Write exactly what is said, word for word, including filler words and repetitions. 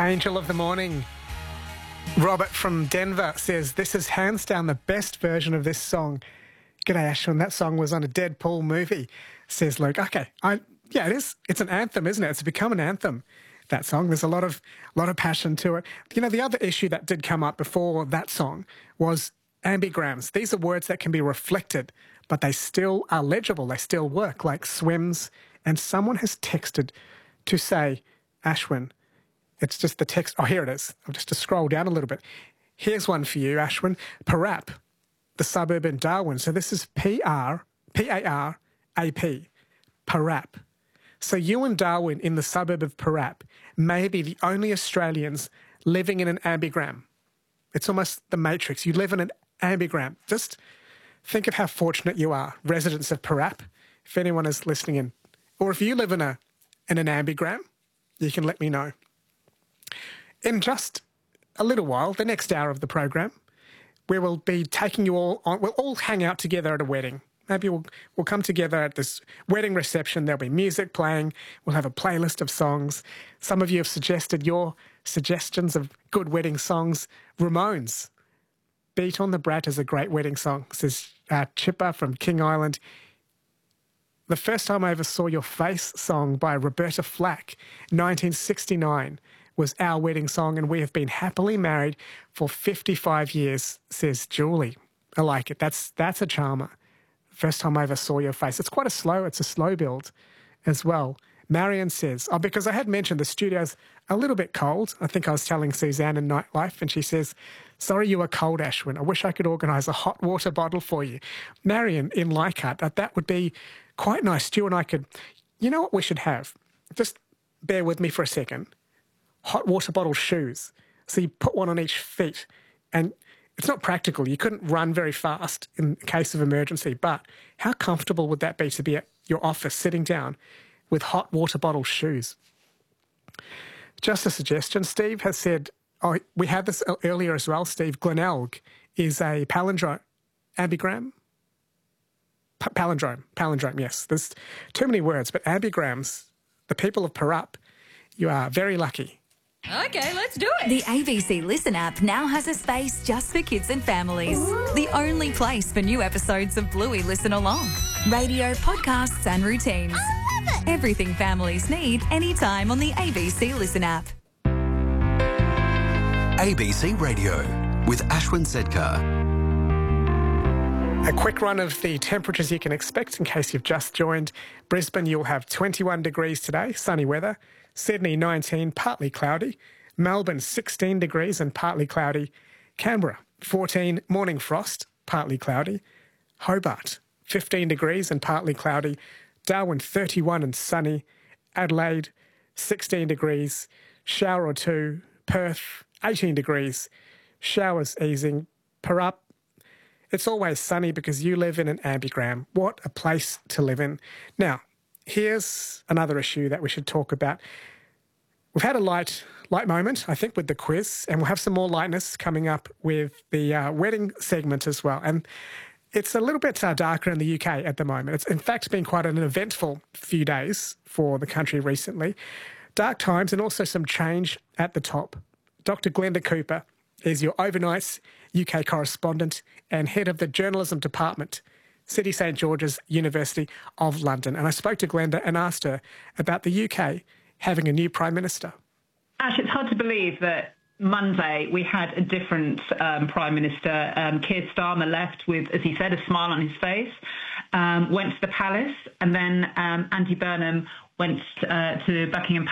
Angel of the Morning. Robert from Denver says, this is hands down the best version of this song. G'day, Ashwin. That song was on a Deadpool movie, says Luke. Okay, I yeah, it is. It's an anthem, isn't it? It's become an anthem, that song. There's a lot of, lot of passion to it. You know, the other issue that did come up before that song was ambigrams. These are words that can be reflected, but they still are legible. They still work, like swims. And someone has texted to say, Ashwin, it's just the text. Oh, here it is. I'll just to scroll down a little bit. Here's one for you, Ashwin. Parap, the suburb in Darwin. So this is P R, P A R A P, Parap. So you and Darwin in the suburb of Parap may be the only Australians living in an ambigram. It's almost the Matrix. You live in an ambigram. Just think of how fortunate you are, residents of Parap, if anyone is listening in. Or if you live in a in an ambigram, you can let me know. In just a little while, the next hour of the program, we will be taking you all on. We'll all hang out together at a wedding. Maybe we'll, we'll come together at this wedding reception. There'll be music playing. We'll have a playlist of songs. Some of you have suggested your suggestions of good wedding songs. Ramones, Beat on the Brat is a great wedding song, says uh, Chipper from King Island. The First Time I Ever Saw Your Face song by Roberta Flack, nineteen sixty-nine, was our wedding song, and we have been happily married for fifty-five years, says Julie. I like it. That's that's a charmer. First Time I Ever Saw Your Face. It's quite a slow, it's a slow build as well. Marion says, oh, because I had mentioned the studio's a little bit cold. I think I was telling Suzanne in Nightlife, and she says, sorry you were cold, Ashwin. I wish I could organise a hot water bottle for you. Marion in Leichhardt, that, that would be quite nice. Stu and I could, you know what we should have? Just bear with me for a second. Hot water bottle shoes. So you put one on each feet, and it's not practical. You couldn't run very fast in case of emergency, but how comfortable would that be to be at your office sitting down with hot water bottle shoes? Just a suggestion. Steve has said, oh, we had this earlier as well, Steve. Glenelg is a palindrome, ambigram? P- palindrome, palindrome, yes. There's too many words, but ambigrams, the people of Parap, you are very lucky. Okay, let's do it. The A B C Listen app now has a space just for kids and families. Ooh. The only place for new episodes of Bluey Listen Along. Radio, podcasts and routines. I love it. Everything families need anytime on the A B C Listen app. A B C Radio with Ashwin Sedkar. A quick run of the temperatures you can expect in case you've just joined. Brisbane, you'll have twenty-one degrees today, sunny weather. Sydney, nineteen, partly cloudy. Melbourne, sixteen degrees and partly cloudy. Canberra, fourteen, morning frost, partly cloudy. Hobart, fifteen degrees and partly cloudy. Darwin, thirty-one and sunny. Adelaide, sixteen degrees. Shower or two. Perth, eighteen degrees. Showers easing. Parap, it's always sunny because you live in an ambigram. What a place to live in. Now, here's another issue that we should talk about. We've had a light light moment, I think, with the quiz, and we'll have some more lightness coming up with the uh, wedding segment as well. And it's a little bit uh, darker in the U K at the moment. It's, in fact, been quite an eventful few days for the country recently. Dark times and also some change at the top. Doctor Glenda Cooper is your overnights U K correspondent and head of the journalism department, City St George's University of London. And I spoke to Glenda and asked her about the U K having a new Prime Minister. Ash, it's hard to believe that Monday we had a different um, Prime Minister. Um, Keir Starmer left with, as he said, a smile on his face, um, went to the palace, and then um, Andy Burnham went uh, to Buckingham Palace.